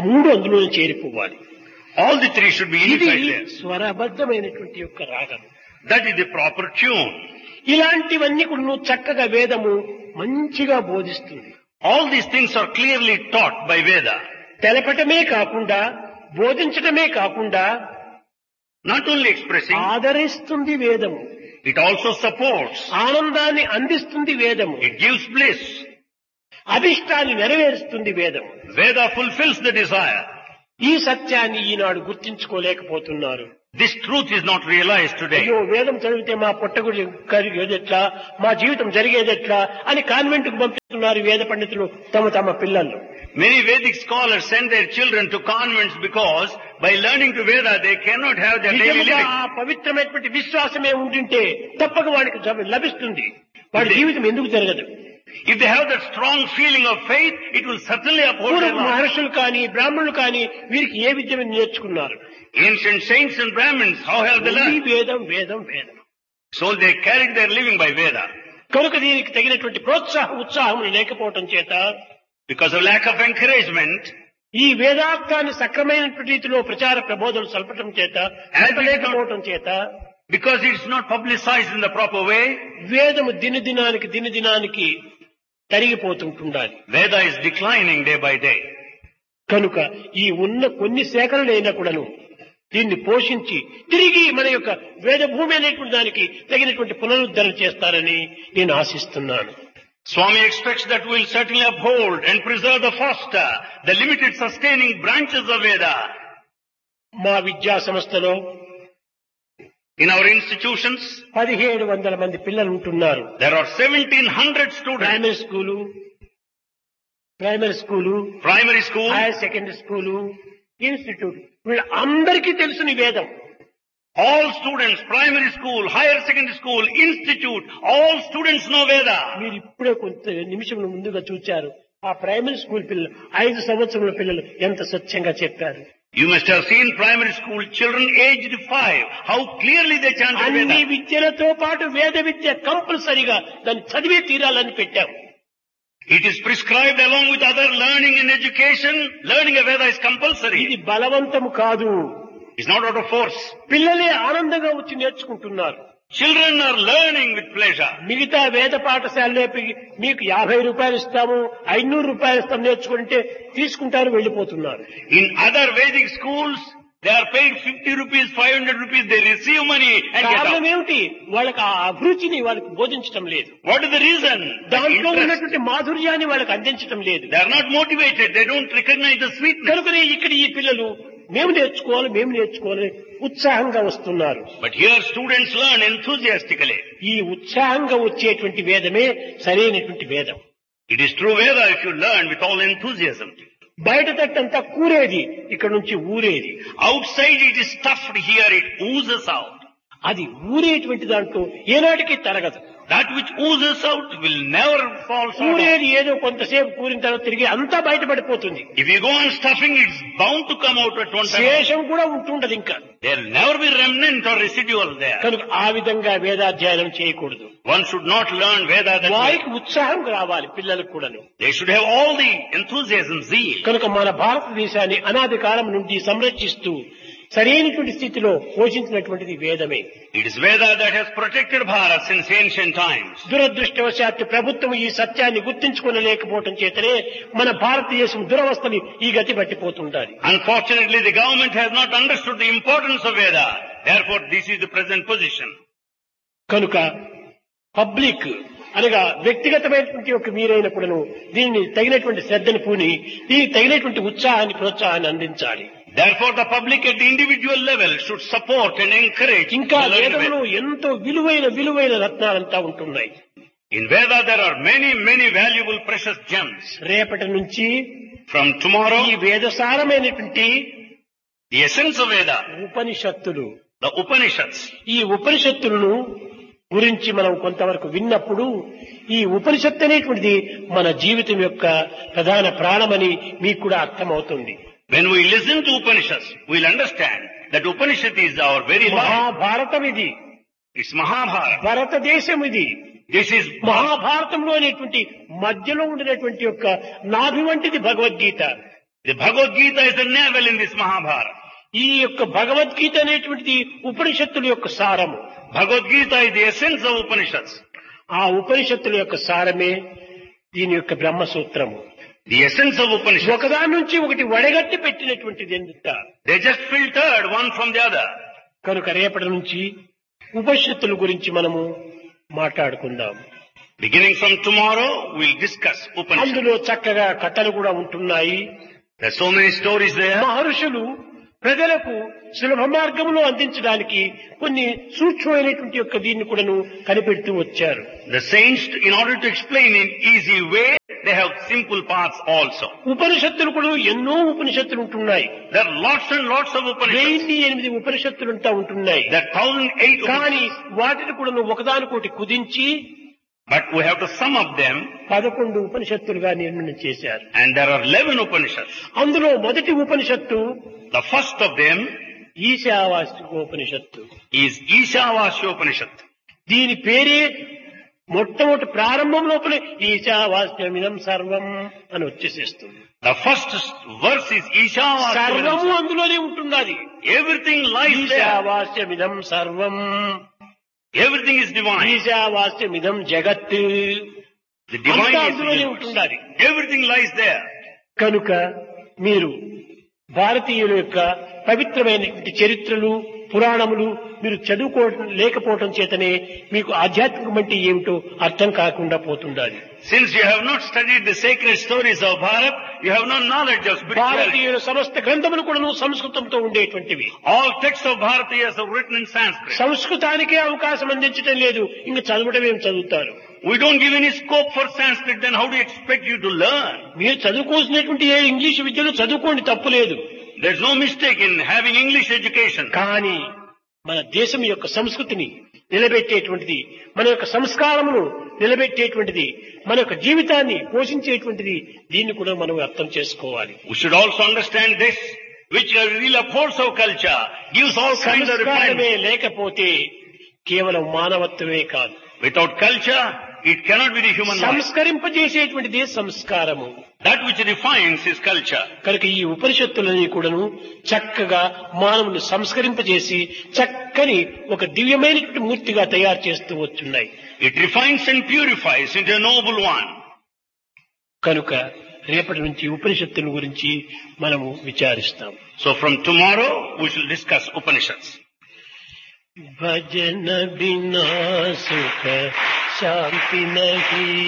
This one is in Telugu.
మూడు అందులో చేరిపోవాలి. All the three should be ఇది unified there. స్వరబద్ధమైనటువంటి యొక్క రాగం. That is the proper tune. ఇలాంటివన్నీ కూడా నువ్వు చక్కగా వేదము మంచిగా బోధిస్తుంది. All these things are clearly taught by Veda. తెలపటమే కాకుండా బోధించటమే కాకుండా Not only expressing, ఆదరిస్తుంది వేదము. it also supports. ఆనందాన్ని అందిస్తుంది వేదము. It gives bliss. అభిష్టాన్ని నెరవేరుస్తుంది వేదము. Veda fulfills the desire. ఈ సత్యాన్ని ఈనాడు గుర్తించుకోలేకపోతున్నారు. This truth is not realized today. అయ్యో వేదం చదివితే మా పొట్టగుడి కరిగేదెట్లా, మా జీవితం జరిగేదెట్లా అని కాన్వెంట్ కు పంపిస్తున్నారు వేద పండితులు తమ పిల్లలు. Many Vedic scholars send their children to convents because by learning to Veda they cannot have their daily నిజంగా living. ఆ పవిత్రమైనటువంటి విశ్వాసమే ఉంటుంటే తప్పక వాడికి లభిస్తుంది. వాడి జీవితం ఎందుకు జరగదు? If they have that strong feeling of faith, it will certainly uphold their life. మహర్షులు కానీ బ్రాహ్మణులు కానీ వీరికి ఏ విద్యను నేర్చుకున్నారు? Ancient saints and Brahmins, how have they only learned? వేదం వేదం వేదం. So they carried their living by Veda. కనుక దీనికి తగినటువంటి ఉత్సాహములు లేకపోవటం చేత, Because of lack of encouragement, ఈ వేదార్థాన్ని సక్రమైనటువంటి రీతిలో ప్రచార ప్రబోధనలు సల్పటం చేత, లేకపోవటం చేత, because it's not publicized in the proper way, వేదము దినదినానికి తరిగిపోతుంటుండాలి. Veda is declining day by day. కనుక ఈ ఉన్న కొన్ని సేకరణలైనా కూడాను దీన్ని పోషించి తిరిగి మన యొక్క వేద భూమి అనేటువంటి దానికి తగినటువంటి పునరుద్ధరణ చేస్తారని నేను ఆశిస్తున్నాను. Swami expects that we'll certainly uphold and preserve the foster, the limited sustaining branches of Veda. మా విద్యా సంస్థలో In our institutions, 1700 మంది పిల్లలు ఉంటున్నారు. there are 1700 students. Primary school, Primary school, higher secondary school, institute, వీళ్ళందరికీ తెలుసుని వేదం. all students, primary school, higher secondary school, institute, all students know Veda. మీరు ఇప్పుడే కొంత నిమిషం ముందుగా చూచారు ఆ ప్రైమరీ స్కూల్ పిల్లలు 5 సంవత్సరముల పిల్లలు ఎంత స్వచ్ఛంగా చెప్పారు. You must have seen primary school children aged 5, how clearly they chanted అన్ని Veda. విద్యలతో పాటు వేద విద్య కంపల్సరీగా దాన్ని చదివే తీరాలని పెట్టాం. It is prescribed along with other learning and education. Learning of Veda is ఇది compulsory. బలవంతము కాదు. It's not out of force. పిల్లలే ఆనందంగా వచ్చి నేర్చుకుంటున్నారు. Children are learning with pleasure. మిగతా వేద పాఠశాలలో మీకు 50 రూపాయలు ఇస్తాము, 500 రూపాయలు ఇస్తాము నేర్చుకుంటే తీసుకుంటారు, వెళ్ళిపోతున్నారు. In other Vedic schools, they are paid 50 rupees, 500 rupees. They receive money and get కారణం out. ఏమిటి? వాళ్ళకి ఆ అభిరుచిని వాళ్ళకి బోధించడం లేదు. What is the reason? The దాంట్లో interest. ఉన్నటువంటి మాధుర్యాన్ని వాళ్ళకి అందించడం లేదు. They are not motivated. They don't recognize the sweetness. కనుకనే ఇక్కడ ఈ పిల్లలు మేము నేర్చుకోవాలి ఉత్సాహంగా వస్తున్నారు. But here students learn enthusiastically. ఈ ఉత్సాహంగా వచ్చేటువంటి వేదమే సరైనటువంటి వేదం. It is true Veda if you learn with all enthusiasm. బయట తట్టంతా కూరేది, ఇక్కడ నుంచి ఊరేది. Outside it is stuffed, here it oozes out. అది ఊరేటువంటి దాంట్లో ఏనాటికి తరగదు. That which oozes out will never fall short. కూరేది ఏదో కొంతసేపు కూరిన తర్వాత తిరిగి అంతా బయటపడిపోతుంది. If you go on stuffing, it's bound to come out at one time. శేషం కూడా ఉంటుండదు ఇంకా. There will never be remnant or residual there. కనుక ఆ విధంగా వేదాధ్యయనం చేయకూడదు. One should not learn Veda that way. వారికి ఉత్సాహం రావాలి పిల్లలకు కూడాను. They should have all the enthusiasm, zeal. కనుక మన భారతదేశాన్ని అనాది కాలం నుండి సంరక్షిస్తూ సరైనటువంటి స్థితిలో పోషించినటువంటిది వేదమే. It is Veda that has protected Bharat since ancient times. దురదృష్టవశాత్తు ప్రభుత్వం ఈ సత్యాన్ని గుర్తించుకోలేకపోవటం చేతనే మన భారతదేశం దురవస్థని ఈ గతి పట్టిపోతుంటారు. Unfortunately, the government has not understood the importance of Veda. Therefore, this is the present position. కనుక పబ్లిక్ అనగా వ్యక్తిగతమైనటువంటి ఒక మీరైనప్పుడును దీన్ని తగినటువంటి శ్రద్ధను పూని దీనికి తగినటువంటి ఉత్సాహాన్ని ప్రోత్సాహాన్ని అందించాలి. Therefore, the public at the individual level should support and encourage. ఇంకా the learning of వేదంలో Veda. ఎంతో విలువైన రత్నాలంతా ఉంటున్నాయి. In Veda, there are many valuable precious gems. రేపటి నుంచి From tomorrow, ఈ వేదసారమైనటువంటి the essence of Veda, ఉపనిషత్తులు, the Upanishads. ఈ ఉపనిషత్తులను గురించి మనం కొంతవరకు విన్నప్పుడు ఈ ఉపనిషత్తు అనేటువంటిది మన జీవితం యొక్క ప్రధాన ప్రాణమని మీకు కూడా అర్థమవుతుంది. When we listen to Upanishads, we'll understand that Upanishad is our very life. Mahabharatam ఇది, It's Mahabharata. భారతదేశం ఇది. This is మహాభారతంలో అనేటువంటి మధ్యలో ఉండినటువంటి యొక్క నాభి వంటిది Bhagavad Gita. The Bhagavad Gita is the navel in this Mahabharata. ఈ యొక్క భగవద్గీత అనేటువంటిది ఉపనిషత్తుల యొక్క సారము. Bhagavad Gita is the essence of Upanishads. ఆ ఉపనిషత్తుల యొక్క సారమే దీని యొక్క బ్రహ్మసూత్రము. The essence of Upanishads. ఒకదాని నుంచి ఒకటి వడగట్టి పెట్టినటువంటిది ఎంత. They just filtered one from the other. కనుక రేపటి నుంచి ఉపనిషత్తుల గురించి మనము మాట్లాడుకుందాం. Beginning from tomorrow, we'll discuss Upanishads. అందులో చక్కగా కథలు కూడా ఉంటున్నాయి. There are so many stories there. మహర్షులు ప్రజలకు సులభ మార్గంలో అందించడానికి కొన్ని సూక్ష్మమైనటువంటి యొక్క దీన్ని కూడాను కనిపెడుతూ వచ్చారు. The saints, in order to explain in easy way, they have simple paths also. ఉపనిషత్తులు కూడా ఎన్నో ఉపనిషత్తులు ఉంటున్నాయి. There are lots and lots of Upanishads. 1008 ఉపనిషత్తులు ఉంటా ఉంటున్నాయి. There are 1008 కానీ Upanishads. వాటిని కూడా ఒకదానికోటి కుదించి But we have to sum up them, 11 ఉపనిషత్తులుగా నిర్ణయం చేశారు. and there are 11 Upanishads. అందులో మొదటి ఉపనిషత్తు The first of them ఈశావాస్యోపనిషత్తు. is Ishavasyopanishad. దీని పేరే మొట్టమొదటి ప్రారంభం లోపలే ఈశావాస్యమిదం సర్వం అని వచ్చేసేస్తుంది. The first verse is సర్వము Ishavasyopanishad. అందులోనే ఉంటున్నది. Everything lies there. ఈశావాస్యమిదం సర్వం, Everything is divine. ఈశావాస్యమిదం జగత్, The divine అంతా is అందులోనే universe. ఉంటున్నది. Everything lies there. కనుక మీరు భారతీయుల యొక్క పవిత్రమైనటువంటి చరిత్రలు పురాణములు మీరు చదువుకోవడం లేకపోవటం చేతనే మీకు ఆధ్యాత్మికం అంటే ఏమిటో అర్థం కాకుండా పోతుండాలి. Since you have not studied the sacred stories of Bharat, you have no knowledge of spirituality. భారతీయుల సమస్త గ్రంథములు కూడా సంస్కృతంతో ఉండేటువంటివి. All texts of Bharatiyas are written in Sanskrit. సంస్కృతానికే అవకాశం అందించడం లేదు, ఇంక చదవటం ఏం చదువుతారు? We don't give any scope for Sanskrit, then how do you expect you to learn? మీరు చదువుకోవాల్సినటువంటి ఏ ఇంగ్లీష్ విద్యలో చదువుకోండి, తప్పులేదు. There's no mistake in having English education. కానీ మన దేశం యొక్క సంస్కృతిని నిలబెట్టేటువంటిది, మన యొక్క సంస్కారమును నిలబెట్టేటువంటిది, మన యొక్క జీవితాన్ని పోషించేటువంటిది, దీన్ని కూడా మనం అర్థం చేసుకోవాలి. We should also understand this, which really upholds our culture, gives all kinds of సంస్కారమే refinement. లేకపోతే కేవలం మానవత్వమే కాదు. Without culture, it cannot be the human life. సంస్కరింపజేసేటువంటిదే సంస్కారము. That which refines is culture. కనుక ఈ ఉపనిషత్తులని కూడాను చక్కగా మానవుని సంస్కరింపజేసి చక్కని ఒక దివ్యమైనటువంటి మూర్తిగా తయారు చేస్తూ వచ్చున్నాయి. It refines and purifies into a noble one. కనుక రేపటి నుంచి ఉపనిషత్తుల గురించి మనము విచారిస్తాం. So from tomorrow, we shall discuss Upanishads. భజన బినా సుఖ శాంతి నహి